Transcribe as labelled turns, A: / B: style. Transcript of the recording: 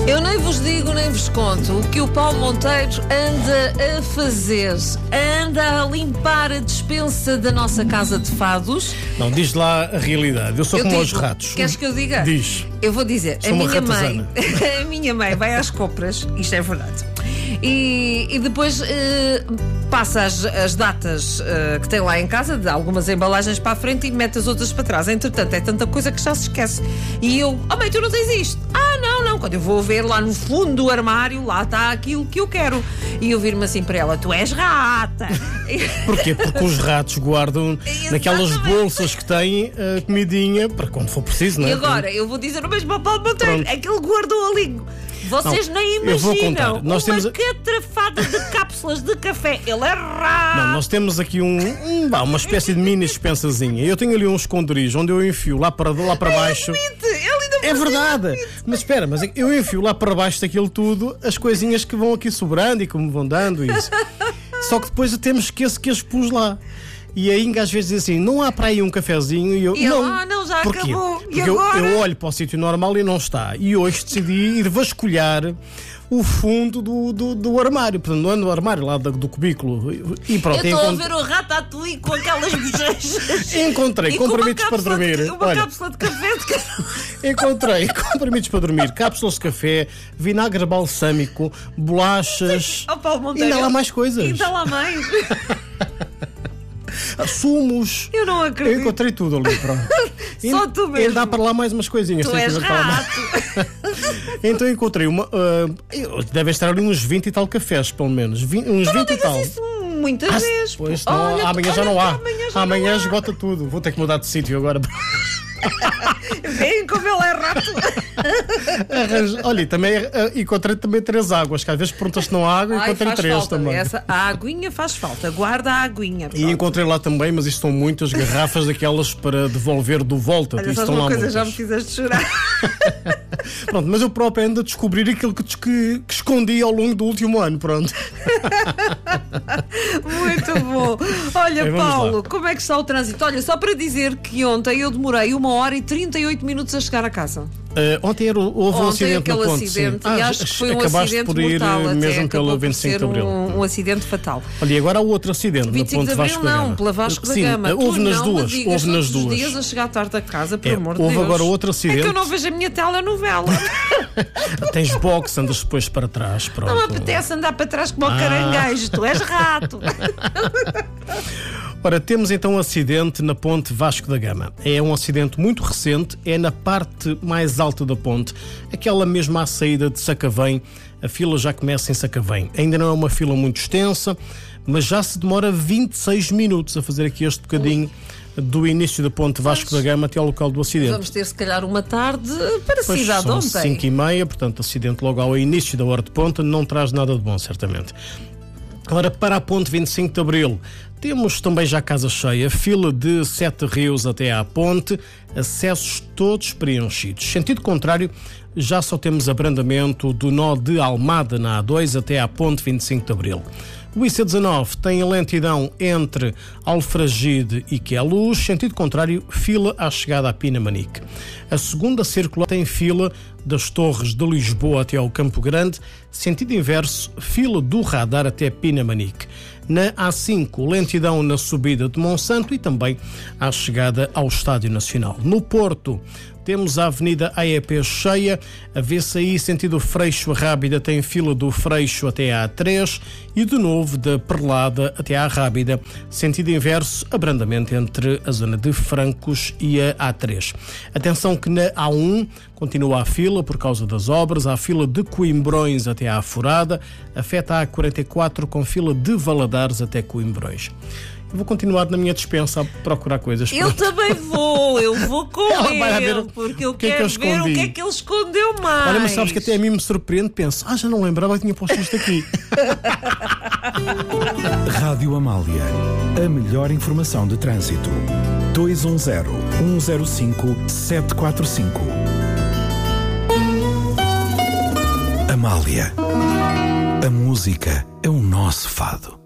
A: Eu nem vos digo, nem vos conto o que o Paulo Monteiro anda a fazer. Anda a limpar a despensa da nossa casa de fados.
B: Não, diz lá a realidade. Eu sou como
A: digo,
B: os ratos.
A: Queres que eu diga?
B: Diz.
A: Eu vou dizer,
B: Sou uma ratazana.
A: a minha mãe vai às compras, isto é verdade, e depois passa as datas que tem lá em casa, de algumas embalagens para a frente e mete as outras para trás. Entretanto, é tanta coisa que já se esquece. E eu, mãe, tu não tens isto? Não, quando eu vou ver lá no fundo do armário, lá está aquilo que eu quero. E eu vir-me assim para ela, tu és rata.
B: Porquê? Porque os ratos guardam naquelas bolsas que têm a comidinha para quando for preciso, não é?
A: E agora, eu vou dizer o mesmo ao Paulo Monteiro, é que ele guardou ali. Vocês
B: não,
A: nem
B: eu vou
A: imaginam
B: contar. Nós temos
A: catrafada de cápsulas de café. Ele é rato.
B: Não, nós temos aqui uma espécie de mini dispensazinha. Eu tenho ali um esconderijo onde eu enfio lá para baixo. É verdade. Mas espera, eu enfio lá para baixo daquilo tudo as coisinhas que vão aqui sobrando e que me vão dando isso. Só que depois temos que as pus lá. E a Inga às vezes diz assim, não há para aí um cafezinho? E eu,
A: não, já
B: porquê?
A: acabou.
B: Porque
A: e agora?
B: eu olho para o sítio normal e não está. E hoje decidi ir vasculhar o fundo do armário. Portanto, não é no armário lá do cubículo. E pronto,
A: eu estou a ver o Ratatouille com aquelas bochechas.
B: Encontrei comprimidos para dormir.
A: Uma cápsula de café
B: Encontrei comprimidos para dormir, cápsulas de café, vinagre balsâmico, bolachas.
A: Oh, Paulo Monteiro,
B: e ainda há lá mais coisas.
A: Ainda lá mais.
B: Sumos.
A: Eu não acredito.
B: Eu encontrei tudo ali, pronto.
A: Só tu mesmo.
B: Ele dá para lá mais umas coisinhas.
A: Tu és rato.
B: Então encontrei deve estar ali uns 20 e tal cafés, pelo menos. Uns 20 e tal.
A: Isso muitas vezes.
B: Pois, não, amanhã já não há. Amanhã esgota tudo. Vou ter que mudar de sítio agora.
A: Vem como ele é rato.
B: Olha, também encontrei também 3 águas, que às vezes perguntas se não há água, encontrei 3 também.
A: A aguinha faz falta, guarda a aguinha.
B: E encontrei lá também, mas isto são muitas garrafas daquelas para devolver do volta.
A: Olha,
B: estão lá
A: coisa,
B: muitas.
A: já me fizeste chorar.
B: Pronto, mas eu próprio ando a descobrir aquilo que escondi ao longo do último ano, pronto.
A: Muito bom. Olha, Paulo, como é que está o trânsito? Olha, só para dizer que ontem eu demorei 1h38 minutos a chegar a casa.
B: Ontem houve um acidente na ponte.
A: Acidente, e acho que foi um acidente
B: por ir
A: mortal,
B: mesmo pela
A: 25
B: de Abril.
A: Um acidente fatal.
B: Olha, e agora há outro acidente na ponte Vasco da Gama.
A: Não, pela Vasco da Gama.
B: Houve nas duas. Houve nas duas.
A: Dias a chegar tarde a casa, por amor de Deus.
B: Houve agora outro acidente.
A: É que eu não vejo a minha telenovela.
B: Tens boxe, andas depois para trás. Pronto.
A: Não me apetece andar para trás como o caranguejo. Tu és rato.
B: Ora, temos então um acidente na ponte Vasco da Gama. É um acidente muito recente, é na parte mais alta da ponte, aquela mesmo à saída de Sacavém. A fila já começa em Sacavém. Ainda não é uma fila muito extensa, mas já se demora 26 minutos a fazer aqui este bocadinho do início da ponte Vasco da Gama até ao local do acidente.
A: Vamos ter se calhar uma tarde parecida
B: são
A: ontem.
B: 5h30, portanto, acidente logo ao início da hora de ponta não traz nada de bom, certamente. Agora, para a ponte 25 de Abril, temos também já casa cheia, fila de 7 rios até à ponte, acessos todos preenchidos. Sentido contrário, já só temos abrandamento do nó de Almada na A2 até à ponte 25 de Abril. O IC19 tem a lentidão entre Alfragide e Queluz, sentido contrário, fila à chegada a Pinamanique. A segunda circular tem fila das Torres de Lisboa até ao Campo Grande, sentido inverso, fila do Radar até Pinamanique. Na A5, lentidão na subida de Monsanto e também à chegada ao Estádio Nacional. No Porto, temos a Avenida AEP cheia, a VCI sentido Freixo a Rábida tem fila do Freixo até à A3 e de novo da Perlada até à Rábida, sentido inverso, abrandamento entre a zona de Francos e a A3. Atenção que na A1 continua a fila por causa das obras, há fila de Coimbrões até à Furada, afeta a A44 com fila de Valadares até Coimbrões. Eu vou continuar na minha despensa a procurar coisas.
A: Eu também vou, eu vou com ele, porque eu quero ver o que é que ele escondeu mais.
B: Olha, mas sabes que até a mim me surpreende, penso, já não lembrava que tinha posto isto aqui.
C: Rádio Amália, a melhor informação de trânsito. 210-105-745. Amália, a música é o nosso fado.